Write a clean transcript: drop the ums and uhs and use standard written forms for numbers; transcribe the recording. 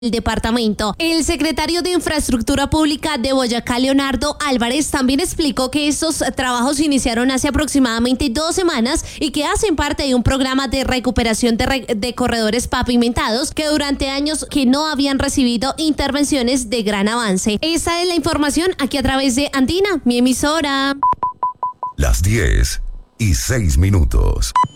el departamento. El secretario de Infraestructura Pública de Boyacá, Leonardo Álvarez, también explicó que estos trabajos iniciaron hace aproximadamente 2 semanas y que hacen parte de un programa de recuperación de corredores pavimentados que durante años que no habían recibido intervenciones de gran avance. Esta es la información aquí a través de Andina, mi emisora. Las 10:06.